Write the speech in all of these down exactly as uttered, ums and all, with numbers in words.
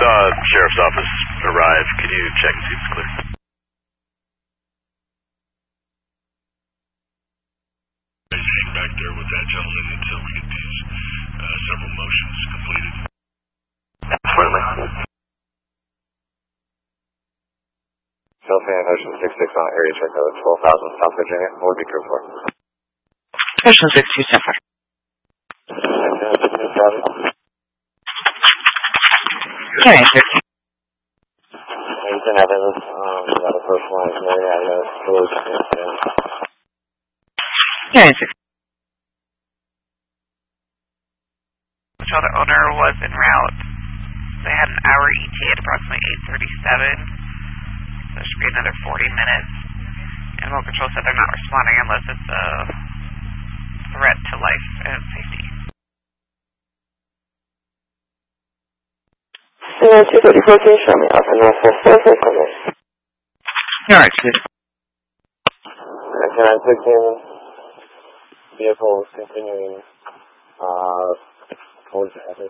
saw Sheriff's Office arrive. Can you check and see if it's clear? Back there with that gentleman until we get these uh, several motions completed. Absolutely. California Ocean six six on area check code twelve thousand South Virginia. What would be code for? Ocean six two seven five. Okay, sixteen. Nathan Evans, um, we got a personalized area address, collision incident. Okay, sixteen. So the owner was en route. They had an hour E T at approximately eight thirty-seven. There should be another forty minutes. Animal Control said they're not responding unless it's a threat to life and safety. Yeah, two thirty-four, can you show me off in Northwest Surface? Alright, sis. Can I click in vehicles continuing uh, towards the Epic?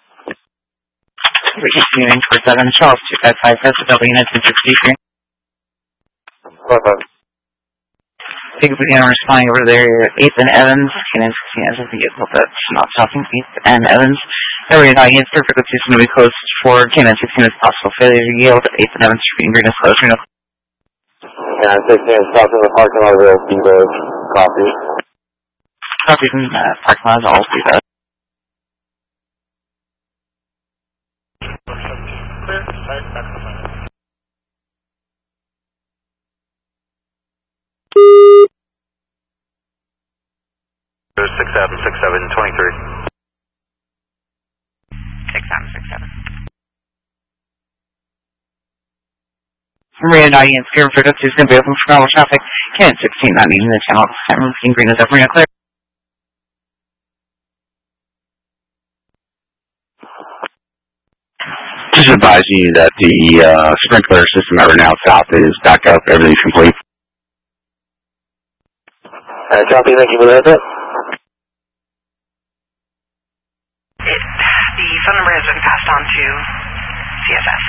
We're continuing for seven Charles two five five S W unit two sixty-three. Bye-bye. Thank you for again responding over there. eighth and Evans, Canaan sixteen as a vehicle that's not stopping. eighth and Evans. Area audience, perfect location to be closed for Canaan sixteen as possible failure to yield. eighth and Evans, green green is closed. Canaan sixteen is stopped in the parking lot of the B Road. Copy. Copy from uh, parking lot, all see that. Clear. Site back to final. six seven six seven twenty-three. six seven six seven. Marina audience, here for this is going to be open for normal traffic. Canaan sixteen not needing the channel. Green green is up. Marina clear. Just advising you that the uh, sprinkler system at Renal South is back up. Everything's complete. Uh, copy, thank you for that. It, the phone number has been passed on to C S S.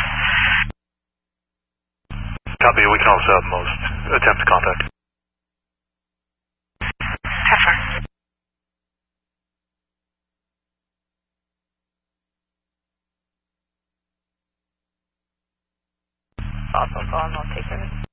Copy, we can also have most attempt to contact. Yes, sir. Also call and I'll take it.